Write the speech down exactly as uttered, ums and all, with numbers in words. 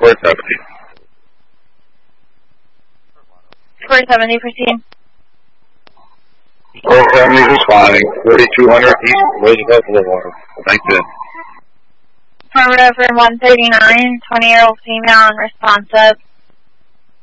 four seventy. four seventy, proceed. four seventy responding. forty-two hundred East Roosevelt Boulevard. Thank you. Affirmative for one thirty-nine, twenty-year-old female unresponsive.